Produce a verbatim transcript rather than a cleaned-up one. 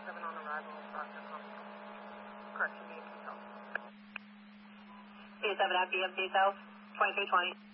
seven on arrival, Roger. Correction, B M T South. B seven at B M T South, twenty-three twenty.